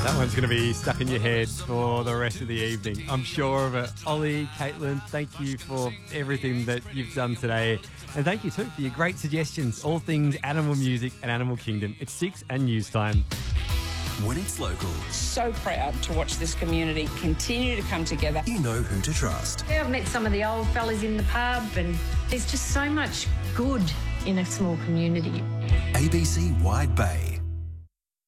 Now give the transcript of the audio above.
That one's going to be stuck in your head for the rest of the evening. I'm sure of it. Ollie, Caitlin, thank you for everything that you've done today. And thank you too for your great suggestions. All things animal music and Animal Kingdom. It's 6 and news time. When it's local, So proud to watch this community continue to come together. you know who to trust. Yeah, I've met some of the old fellas in the pub, and there's just so much good in a small community. ABC Wide Bay.